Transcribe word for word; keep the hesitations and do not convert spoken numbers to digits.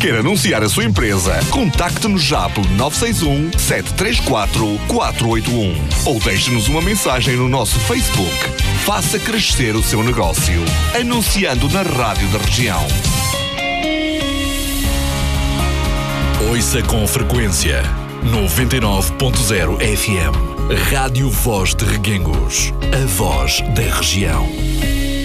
Quer anunciar a sua empresa? Contacte-nos já pelo nove seis um, sete três quatro, quatro oito um ou deixe-nos uma mensagem no nosso Facebook. Faça crescer o seu negócio, anunciando na Rádio da Região. Ouça com frequência noventa e nove ponto zero F M. Rádio Voz de Reguengos, a voz da região.